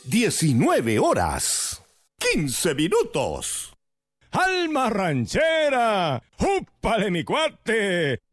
19 horas, 15 minutos. ¡Alma ranchera! ¡Úpale, mi cuate!